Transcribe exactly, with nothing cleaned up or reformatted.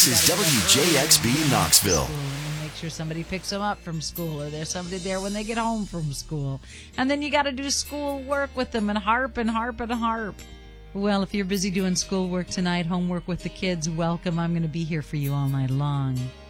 This is W J X B Knoxville. And make sure somebody picks them up from school, or there's somebody there when they get home from school. And then you got to do school work with them and harp and harp and harp. Well, if you're busy doing schoolwork tonight, homework with the kids, welcome. I'm going to be here for you all night long.